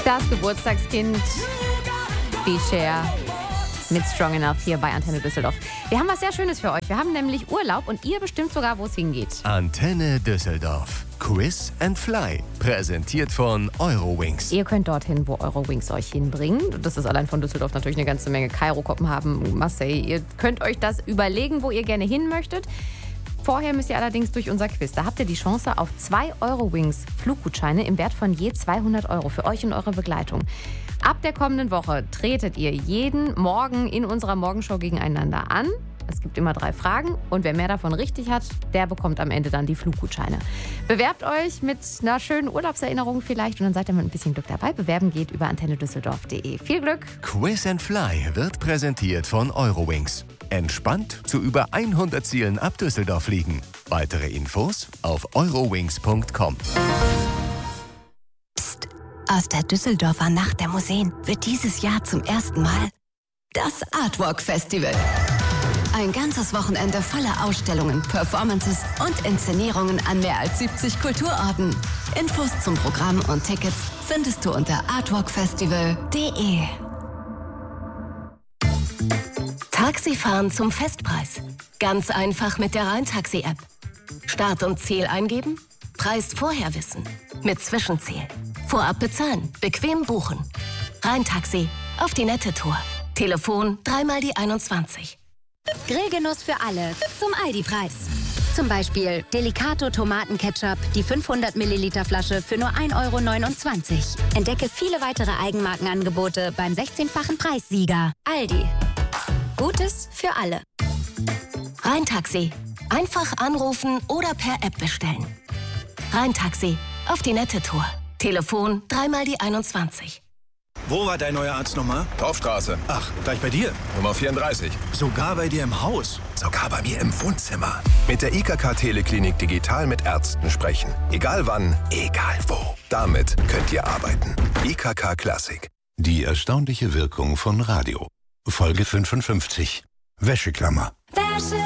Das Geburtstagskind Cher mit Strong Enough hier bei Antenne Düsseldorf. Wir haben was sehr Schönes für euch. Wir haben nämlich Urlaub und ihr bestimmt sogar, wo es hingeht. Antenne Düsseldorf. Quiz and Fly. Präsentiert von Eurowings. Ihr könnt dorthin, wo Eurowings euch hinbringt. Das ist allein von Düsseldorf natürlich eine ganze Menge. Kairo, Kopenhagen, Marseille. Ihr könnt euch das überlegen, wo ihr gerne hin möchtet. Vorher müsst ihr allerdings durch unser Quiz. Da habt ihr die Chance auf 2 Eurowings Fluggutscheine im Wert von je 200 € für euch und eure Begleitung. Ab der kommenden Woche tretet ihr jeden Morgen in unserer Morgenshow gegeneinander an. Es gibt immer 3 Fragen und wer mehr davon richtig hat, der bekommt am Ende dann die Fluggutscheine. Bewerbt euch mit einer schönen Urlaubserinnerung vielleicht und dann seid ihr mit ein bisschen Glück dabei. Bewerben geht über antennedüsseldorf.de. Viel Glück! Quiz and Fly wird präsentiert von Eurowings. Entspannt zu über 100 Zielen ab Düsseldorf fliegen. Weitere Infos auf eurowings.com. Psst, aus der Düsseldorfer Nacht der Museen wird dieses Jahr zum ersten Mal das Artwalk Festival. Ein ganzes Wochenende voller Ausstellungen, Performances und Inszenierungen an mehr als 70 Kulturorten. Infos zum Programm und Tickets findest du unter artwalkfestival.de. Taxifahren zum Festpreis. Ganz einfach mit der Rheintaxi-App. Start und Ziel eingeben, Preis vorher wissen. Mit Zwischenziel. Vorab bezahlen, bequem buchen. Rheintaxi, auf die nette Tour. Telefon 3 die 21. Grillgenuss für alle zum Aldi-Preis. Zum Beispiel Delicato Tomatenketchup, die 500 Milliliter Flasche für nur 1,29 €. Entdecke viele weitere Eigenmarkenangebote beim 16-fachen Preissieger. Aldi. Gutes für alle. Rheintaxi. Einfach anrufen oder per App bestellen. Rheintaxi, auf die nette Tour. Telefon 3 die 21. Wo war dein neuer Arzt nochmal? Torfstraße. Ach, gleich bei dir. Nummer 34. Sogar bei dir im Haus. Sogar bei mir im Wohnzimmer. Mit der IKK Teleklinik digital mit Ärzten sprechen. Egal wann, egal wo. Damit könnt ihr arbeiten. IKK Klassik. Die erstaunliche Wirkung von Radio. Folge 55. Wäscheklammer. Wäsche